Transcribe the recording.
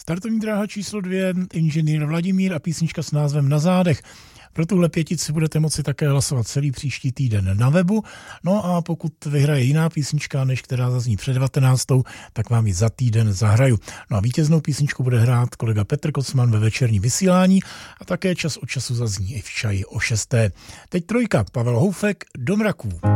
Startovní dráha číslo 2, inženýr Vladimír a písnička s názvem Na zádech. Pro tuhle pětici budete moci také hlasovat celý příští týden na webu. No a pokud vyhraje jiná písnička, než která zazní před 19., tak vám ji za týden zahraju. No a vítěznou písničku bude hrát kolega Petr Kocman ve večerní vysílání a také čas od času zazní i v Čaji o 6. Teď trojka, Pavel Houfek, Do mraků.